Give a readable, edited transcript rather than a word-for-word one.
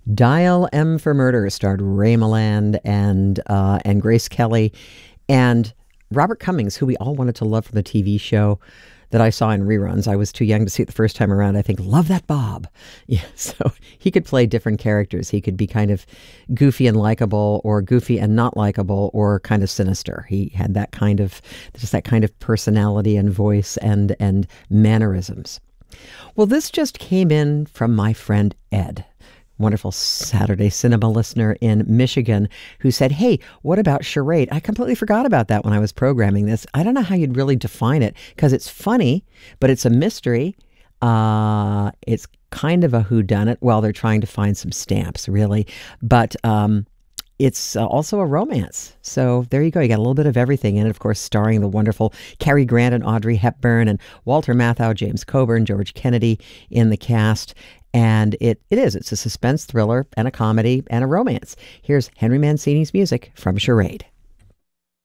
Dial M for Murder starred Ray Milland and Grace Kelly and Robert Cummings, who we all wanted to love from the TV show that I saw in reruns. I was too young to see it the first time around. I think, love that Bob. Yeah, so he could play different characters. He could be kind of goofy and likable, or goofy and not likable, or kind of sinister. He had that kind of, just that kind of personality and voice and mannerisms. Well, this just came in from my friend Ed, wonderful Saturday Cinema listener in Michigan, who said, hey, what about Charade? I completely forgot about that when I was programming this. I don't know how you'd really define it, because it's funny, but it's a mystery. It's kind of a whodunit. Well, they're trying to find some stamps, really. But it's also a romance. So there you go. You got a little bit of everything in it, of course, starring the wonderful Cary Grant and Audrey Hepburn and Walter Matthau, James Coburn, George Kennedy in the cast. And it's a suspense thriller and a comedy and a romance. Here's Henry Mancini's music from Charade.